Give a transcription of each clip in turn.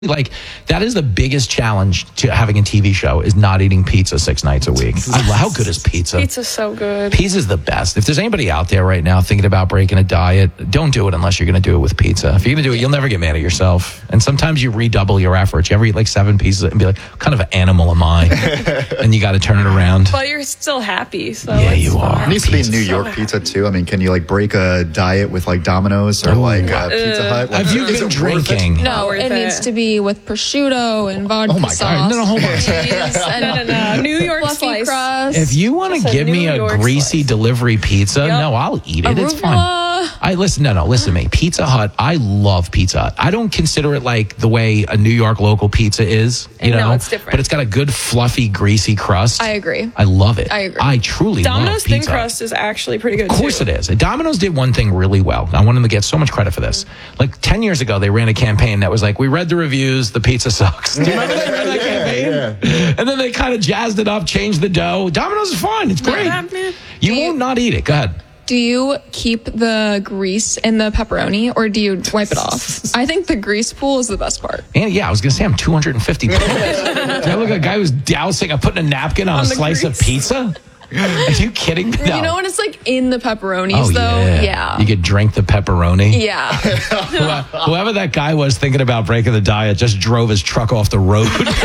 Like, that is the biggest challenge to having a TV show is not eating pizza 6 nights a week. How good is pizza? Pizza's so good. Pizza's the best. If there's anybody out there right now thinking about breaking a diet, don't do it unless you're going to do it with pizza. If you're going to do it, you'll never get mad at yourself. And sometimes you redouble your efforts. You ever eat like 7 pieces and be like, what kind of an animal am I? And you got to turn it around. But you're still happy. So Yeah, you are. It needs to be New York pizza too. I mean, can you like break a diet with like Domino's or like Pizza Hut? Like, Have you is been it worth it? drinking? No, worth it it. needs to be with prosciutto and vodka Oh my God. sauce. No, hold on. cheese, and No. New York fluffy slice. crust. If you want to Just a give me New a York greasy slice. delivery pizza, Yep. no, I'll eat it. It's fine. arugula. Listen to me. Pizza Hut, I love Pizza Hut. I don't consider it like the way a New York local pizza is, you No, know, it's different. but it's got a good fluffy, greasy crust. I agree. I love it. I agree. I truly love Domino's thin Pizza Hut. crust is actually pretty good Of course too. it is. And Domino's did one thing really well. I want them to get so much credit for this. Like 10 years ago, they ran a campaign that was like, we read the reviews, the pizza sucks. Do you remember they ran that campaign? And then they kind of jazzed it up, changed the dough. Domino's is fine. It's great. You won't not eat it. Go ahead. Do you keep the grease in the pepperoni or do you wipe it off? I think the grease pool is the best part. And yeah, I was going to say I'm 250 pounds. Do I look like a guy who's putting a napkin on a the slice of grease. pizza? Are you kidding me? No. You know when it's like in the pepperonis Oh, though? yeah. You could drink the pepperoni. Yeah. Whoever that guy was thinking about breaking the diet just drove his truck off the road.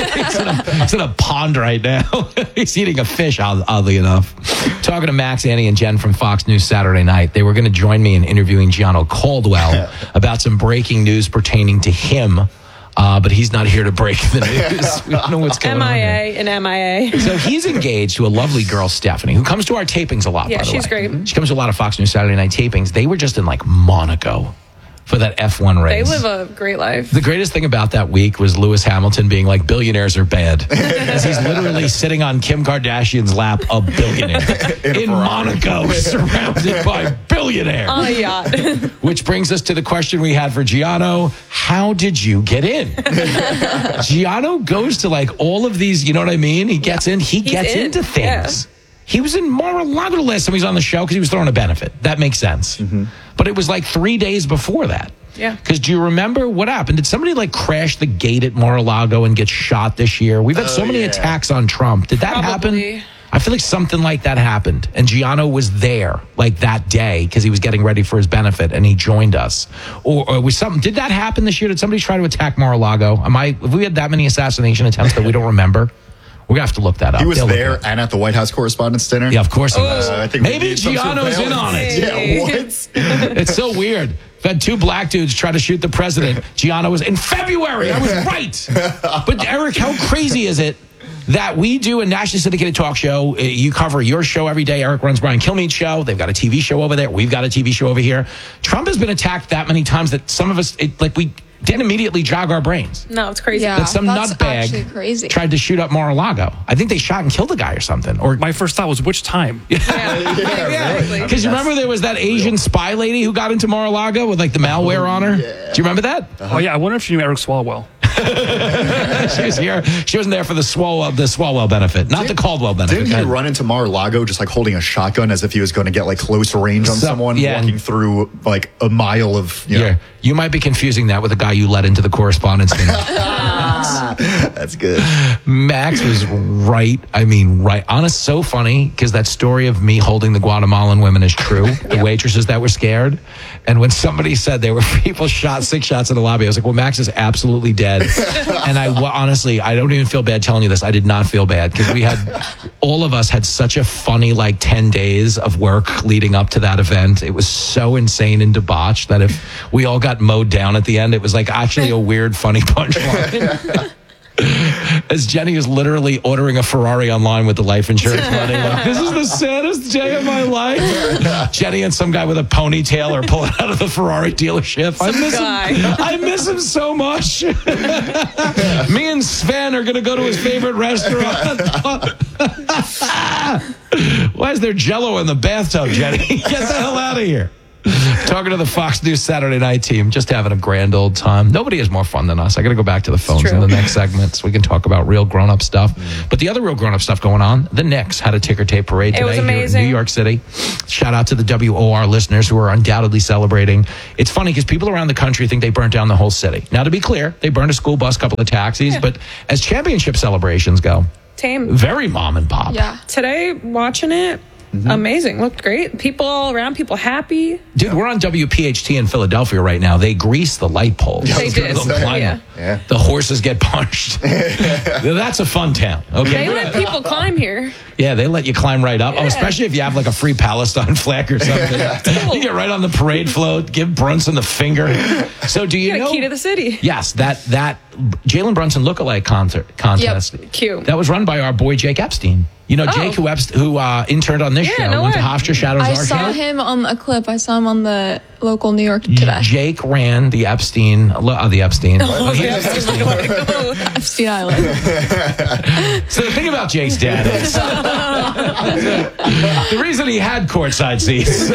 He's in a pond right now. He's eating a fish, oddly enough. Talking to Max, Annie, and Jen from Fox News Saturday night. They were going to join me in interviewing Gianno Caldwell about some breaking news pertaining to him. But he's not here to break the news. We don't know what's going on here. MIA and MIA. So he's engaged to a lovely girl, Stephanie, who comes to our tapings a lot, Yeah, by the she's way. great. She comes to a lot of Fox News Saturday night tapings. They were just in like Monaco for that F1 They race. live a great life. The greatest thing about that week was Lewis Hamilton being like, billionaires are bad. As he's literally sitting on Kim Kardashian's lap, a billionaire. in Monaco, surrounded by billionaires. On a yacht. Which brings us to the question we had for Gianno. How did you get in? Gianno goes to like all of these, you know what I mean? He gets in, he gets in. into things. He was in Mar-a-Lago last time he was on the show because he was throwing a benefit. That makes sense. But it was like 3 days before that. Yeah. Because do you remember what happened? Did somebody like crash the gate at Mar-a-Lago and get shot this year? We've had so many attacks on Trump. Did that Probably. happen? I feel like something like that happened. And Gianno was there like that day because he was getting ready for his benefit and he joined us. Or was something, did that happen this year? Did somebody try to attack Mar-a-Lago? Have we had that many assassination attempts that we don't remember? We're going to have to look that up. He was They'll look it there up. and at the White House Correspondents' Dinner. Yeah, of course he was. I think we Maybe need some Gianno's in on it. Yeah, what? It's so weird. We've had 2 black dudes try to shoot the president. Gianno was in February. I was right. But Eric, how crazy is it that we do a nationally syndicated talk show? You cover your show every day. Eric runs Brian Kilmeade's show. They've got a TV show over there. We've got a TV show over here. Trump has been attacked that many times that some of us, we didn't immediately jog our brains. No, it's crazy. Yeah. That some that's actually nutbag crazy. tried to shoot up Mar-a-Lago. I think they shot and killed a guy or something. Or My first thought was, which time? Exactly. because you remember there was that Asian spy lady who got into Mar-a-Lago with like the malware on her. Do you remember that? Oh, yeah. I wonder if she knew Eric Swalwell. She was here. She wasn't there for the Swalwell benefit, not the Caldwell benefit. Didn't Go he ahead. run into Mar-a-Lago just like holding a shotgun as if he was going to get like close range on someone yeah. walking through like a mile of, you know. Yeah, you might be confusing that with the guy you let into the correspondence thing. That's good. Max was right. I mean, right. Honest, so funny because that story of me holding the Guatemalan women is true. The waitresses that were scared. And when somebody said there were people shot 6 shots in the lobby, I was like, well, Max is absolutely dead. And honestly, I don't even feel bad telling you this. I did not feel bad because all of us had such a funny like 10 days of work leading up to that event. It was so insane and debauched that if we all got mowed down at the end, it was like actually a weird, funny punchline. As Jenny is literally ordering a Ferrari online with the life insurance money. Like, this is the saddest day of my life. Jenny and some guy with a ponytail are pulling out of the Ferrari dealership. I miss him so much. Me and Sven are going to go to his favorite restaurant. Why is there Jell-O in the bathtub, Jenny? Get the hell out of here. Talking to the Fox News Saturday Night team, just having a grand old time. Nobody has more fun than us. I got to go back to the phones in the next segment so we can talk about real grown-up stuff. But the other real grown-up stuff going on, the Knicks had a ticker tape parade today was here in amazing. New York City. Shout out to the WOR listeners who are undoubtedly celebrating. It's funny because people around the country think they burnt down the whole city. Now, to be clear, they burned a school bus, couple of taxis, but as championship celebrations go, Tame. very mom and pop. Yeah. Today, watching it, amazing. Looked great. People all around, people happy. Dude, we're on WPHT in Philadelphia right now. They grease the light poles. They did. They'll climb Yeah. them. Yeah. The horses get punched. That's a fun town. Okay. They let people climb here. Yeah, they let you climb right up. Oh, especially if you have like a free Palestine flag or something. You get right on the parade float, give Brunson the finger. So do you Get a know? key to the city. Yes, that Jalen Brunson lookalike contest. Yep, cute. That was run by our boy Jake Epstein. You know, Jake, who interned on this show, no went to way. Hofstra Shadows I Our saw show. him on a clip. I saw him on the local New York today. Jake ran the Epstein. Epstein Island. So the thing about Jake's dad is the reason he had courtside seats.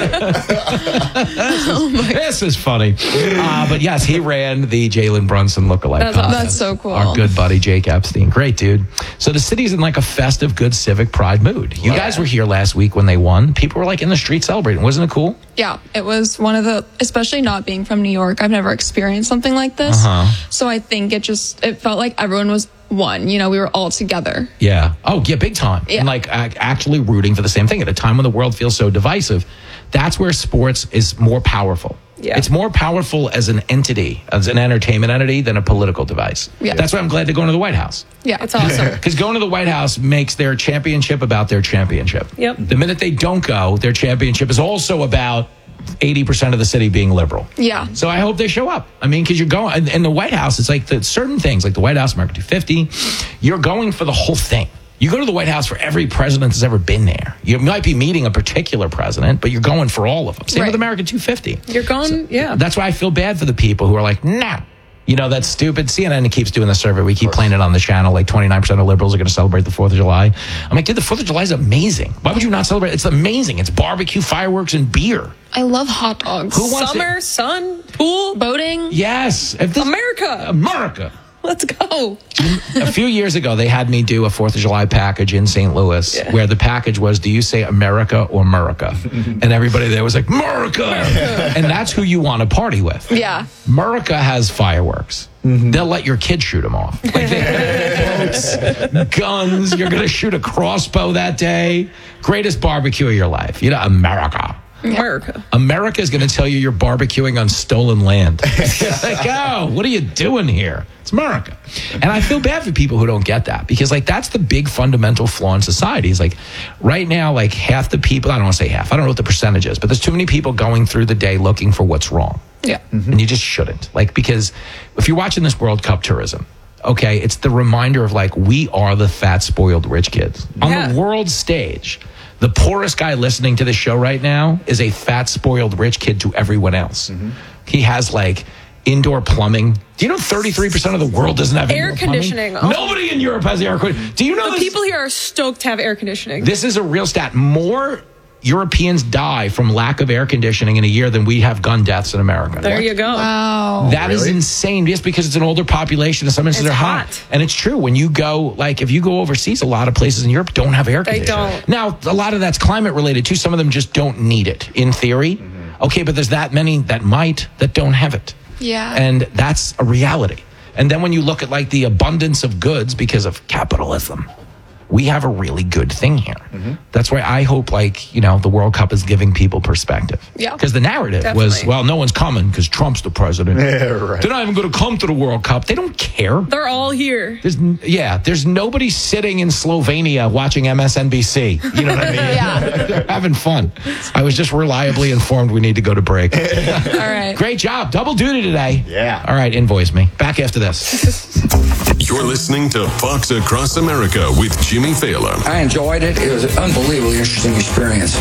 This is funny. But yes, he ran the Jalen Brunson lookalike That's contest. That's so cool. Our good buddy Jake Epstein. Great dude. So the city's in like a festive, good civic pride mood. You guys were here last week when they won. People were like in the street celebrating. Wasn't it cool? Yeah, it was one of the, especially not being from New York, I've never experienced something like this. So I think it felt like everyone was one. You know, we were all together. Yeah. Oh, yeah, big time. Yeah. And like actually rooting for the same thing at a time when the world feels so divisive. That's where sports is more powerful. Yeah. It's more powerful as an entity, as an entertainment entity, than a political device. Yeah. That's why I'm glad they're going to the White House. Yeah, It's awesome. Because going to the White House makes their championship about their championship. Yep. The minute they don't go, their championship is also about 80% of the city being liberal. Yeah. So I hope they show up. I mean, because you're going, in the White House, it's like certain things, like the White House, America 250, you're going for the whole thing. You go to the White House for every president that's ever been there. You might be meeting a particular president, but you're going for all of them. Same with Right. America 250. You're going, yeah. That's why I feel bad for the people who are like, nah. You know, that's stupid. CNN keeps doing the survey. We keep playing it on the channel. Like 29% of liberals are going to celebrate the 4th of July. I'm like, dude, the 4th of July is amazing. Why would you not celebrate? It's amazing. It's barbecue, fireworks, and beer. I love hot dogs. Who wants Summer, sun, pool, Boating. Yes. If this, America. Let's go. A few years ago, they had me do a 4th of July package in St. Louis where the package was, do you say America or Murica? And everybody there was like, Murica. And that's who you want to party with. Yeah. Murica has fireworks. They'll let your kid shoot them off. Like they have boats, guns. You're going to shoot a crossbow that day. Greatest barbecue of your life. You know, America. America. America is going to tell you you're barbecuing on stolen land. Like, oh, what are you doing here? It's America. And I feel bad for people who don't get that because, like, that's the big fundamental flaw in society. Is like, right now, like, half the people, I don't want to say half, I don't know what the percentage is, but there's too many people going through the day looking for what's wrong. Yeah. And you just shouldn't. Like, because if you're watching this World Cup tourism, okay, it's the reminder of, like, we are the fat, spoiled rich kids. On the world stage, the poorest guy listening to this show right now is a fat, spoiled rich kid to everyone else. He has, like, indoor plumbing. Do you know 33% of the world doesn't have Air indoor plumbing? conditioning. Oh. Nobody in Europe has air conditioning. Do you know The this? people here are stoked to have air conditioning. This is a real stat. More Europeans die from lack of air conditioning in a year than we have gun deaths in America. There you go. Wow. That is Really? insane. Just because it's an older population, and some instances It's are hot. hot. And it's true. When you go, like, if you go overseas, a lot of places in Europe don't have air They conditioning. don't. Now, a lot of that's climate related too. Some of them just don't need it in theory. Okay, but there's that many that might that don't have it. Yeah. And that's a reality. And then when you look at like the abundance of goods because of capitalism, we have a really good thing here. That's why I hope, like, you know, the World Cup is giving people perspective. Yeah. Because the narrative was, Definitely. well, no one's coming because Trump's the president. Yeah, right. They're not even going to come to the World Cup. They don't care. They're all here. There's nobody sitting in Slovenia watching MSNBC. You know what I mean? Yeah. They're having fun. I was just reliably informed we need to go to break. All right. Great job. Double duty today. Yeah. All right, invoice me. Back after this. You're listening to Fox Across America with Jimmy Fallon. I enjoyed it. It was an unbelievably interesting experience.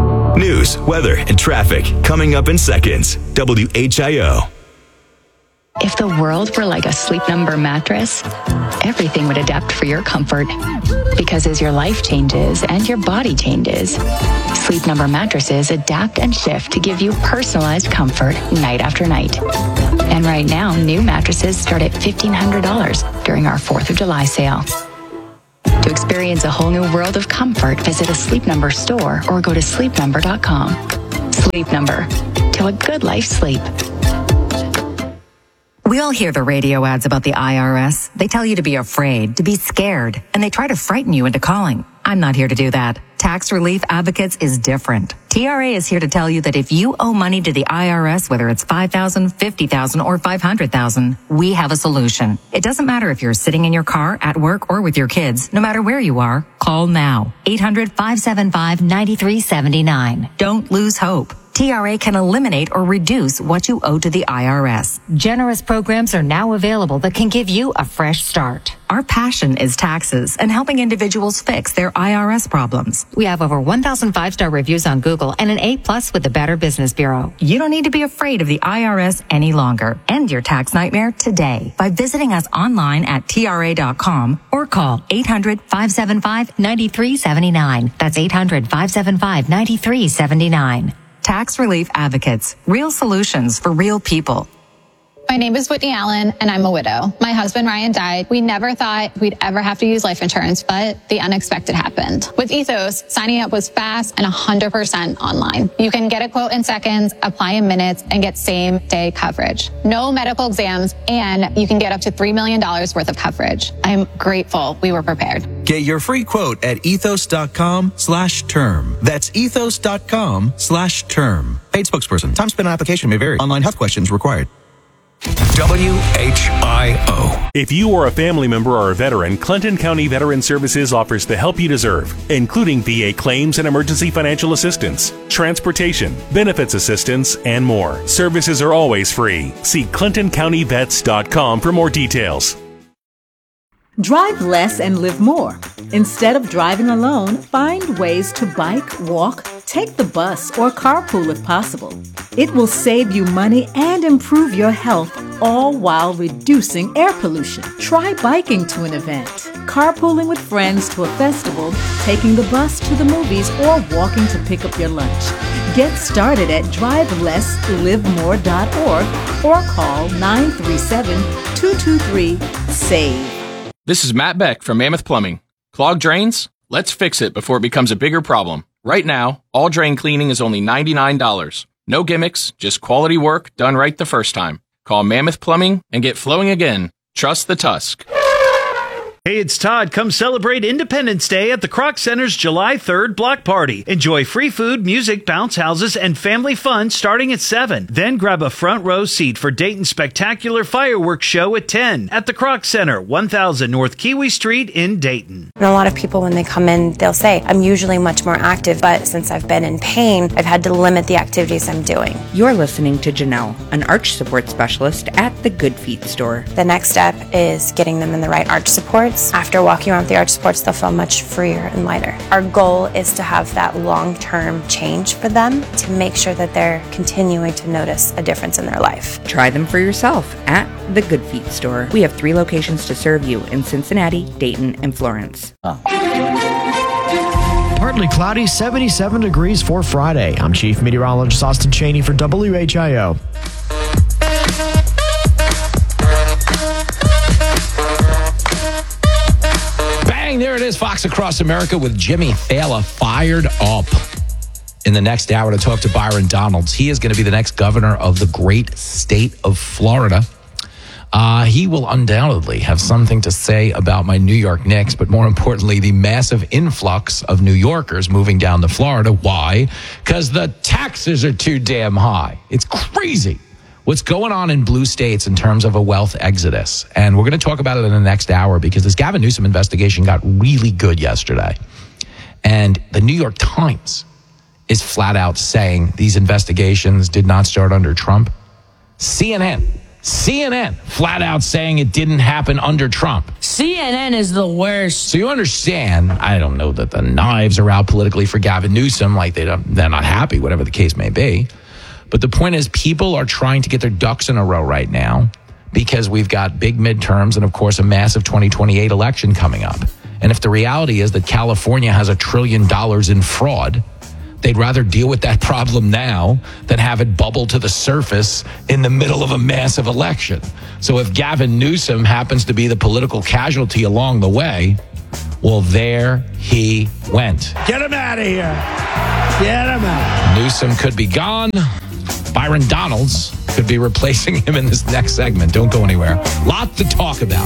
News, weather, and traffic coming up in seconds. WHIO. If the world were like a Sleep Number mattress, everything would adapt for your comfort. Because as your life changes and your body changes, Sleep Number mattresses adapt and shift to give you personalized comfort night after night. And right now, new mattresses start at $1,500 during our 4th of July sale. To experience a whole new world of comfort, visit a Sleep Number store or go to sleepnumber.com. Sleep Number. To a good life sleep. We all hear the radio ads about the IRS. They tell you to be afraid, to be scared, and they try to frighten you into calling. I'm not here to do that. Tax Relief Advocates is different. TRA is here to tell you that if you owe money to the IRS, whether it's $5,000, $50,000, or $500,000, we have a solution. It doesn't matter if you're sitting in your car, at work, or with your kids. No matter where you are, call now. 800-575-9379. Don't lose hope. TRA can eliminate or reduce what you owe to the IRS. Generous programs are now available that can give you a fresh start. Our passion is taxes and helping individuals fix their IRS problems. We have over 1,000 5-star reviews on Google and an A+ with the Better Business Bureau. You don't need to be afraid of the IRS any longer. End your tax nightmare today by visiting us online at TRA.com or call 800-575-9379. That's 800-575-9379. Tax Relief Advocates. Real solutions for real people. My name is Whitney Allen, and I'm a widow. My husband, Ryan, died. We never thought we'd ever have to use life insurance, but the unexpected happened. With Ethos, signing up was fast and 100% online. You can get a quote in seconds, apply in minutes, and get same-day coverage. No medical exams, and you can get up to $3 million worth of coverage. I'm grateful we were prepared. Get your free quote at ethos.com/term. That's ethos.com/term. Paid spokesperson. Time spent on application may vary. Online health questions required. WHIO. If you or a family member are a veteran, Clinton County Veteran Services offers the help you deserve, including VA claims and emergency financial assistance, transportation, benefits assistance, and more. Services are always free. See ClintonCountyVets.com for more details. Drive less and live more. Instead of driving alone, find ways to bike, walk, take the bus, or carpool if possible. It will save you money and improve your health, all while reducing air pollution. Try biking to an event, carpooling with friends to a festival, taking the bus to the movies, or walking to pick up your lunch. Get started at drivelesslivemore.org or call 937-223-SAVE. This is Matt Beck from Mammoth Plumbing. Clogged drains? Let's fix it before it becomes a bigger problem. Right now, all drain cleaning is only $99. No gimmicks, just quality work done right the first time. Call Mammoth Plumbing and get flowing again. Trust the Tusk. Hey, it's Todd. Come celebrate Independence Day at the Kroc Center's July 3rd block party. Enjoy free food, music, bounce houses, and family fun starting at 7. Then grab a front row seat for Dayton's spectacular fireworks show at 10 at the Kroc Center, 1000 North Kiwi Street in Dayton. And a lot of people, when they come in, they'll say, I'm usually much more active, but since I've been in pain, I've had to limit the activities I'm doing. You're listening to Janelle, an arch support specialist at the Good Feet store. The next step is getting them in the right arch supports. After walking around the arch supports, they'll feel much freer and lighter. Our goal is to have that long-term change for them to make sure that they're continuing to notice a difference in their life. Try them for yourself at the Good Feet store. We have 3 locations to serve you in Cincinnati, Dayton, and Florence. Partly cloudy, 77 degrees for Friday. I'm Chief Meteorologist Austin Cheney for WHIO. There it is, Fox Across America with Jimmy Fallon fired up. In the next hour to talk to Byron Donalds. He is going to be the next governor of the great state of Florida. He will undoubtedly have something to say about my New York Knicks, but more importantly, the massive influx of New Yorkers moving down to Florida. Why? Because the taxes are too damn high. It's crazy what's going on in blue states in terms of a wealth exodus. And we're going to talk about it in the next hour because this Gavin Newsom investigation got really good yesterday. And the New York Times is flat out saying these investigations did not start under Trump. CNN flat out saying it didn't happen under Trump. CNN is the worst. So you understand, I don't know that the knives are out politically for Gavin Newsom, like they're not happy, whatever the case may be. But the point is, people are trying to get their ducks in a row right now because we've got big midterms and, of course, a massive 2028 election coming up. And if the reality is that California has $1 trillion in fraud, they'd rather deal with that problem now than have it bubble to the surface in the middle of a massive election. So if Gavin Newsom happens to be the political casualty along the way, well, there he went. Get him out of here. Get him out. Newsom could be gone. Byron Donalds could be replacing him in this next segment. Don't go anywhere. Lot to talk about.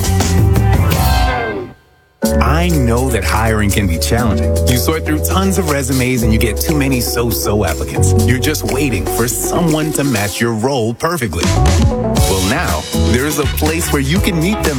I know that hiring can be challenging. You sort through tons of resumes and you get too many so-so applicants. You're just waiting for someone to match your role perfectly. Well, now, there's a place where you can meet them